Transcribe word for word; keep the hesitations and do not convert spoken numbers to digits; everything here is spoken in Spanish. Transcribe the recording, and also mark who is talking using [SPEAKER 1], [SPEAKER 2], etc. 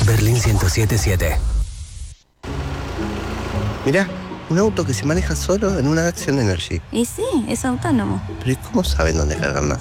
[SPEAKER 1] Berlín ciento siete siete.
[SPEAKER 2] Mirá, un auto que se maneja solo en una Action Energy.
[SPEAKER 3] Y sí, es autónomo.
[SPEAKER 2] Pero ¿y cómo saben dónde cargar